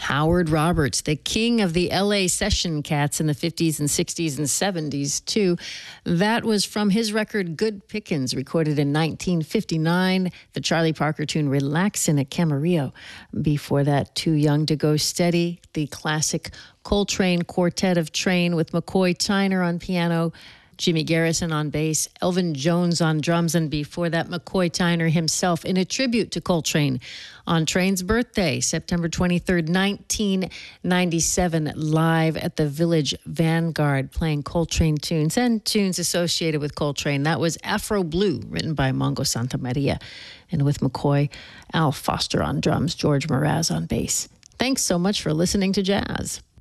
Howard Roberts, the king of the LA Session Cats in the 50s and 60s and 70s, too. That was from his record Good Pickins, recorded in 1959, the Charlie Parker tune Relaxin' at Camarillo. Before that, Too Young to Go Steady, the classic Coltrane Quartet of Train with McCoy Tyner on piano, Jimmy Garrison on bass, Elvin Jones on drums, and before that, McCoy Tyner himself in a tribute to Coltrane on Train's birthday, September 23rd, 1997, live at the Village Vanguard, playing Coltrane tunes and tunes associated with Coltrane. That was Afro Blue, written by Mongo Santamaria, and with McCoy, Al Foster on drums, George Mraz on bass. Thanks so much for listening to Jazz.